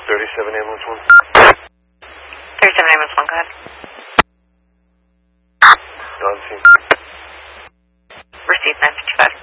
37 ambulance 1. 37 ambulance 1, go ahead. On scene. Received 955.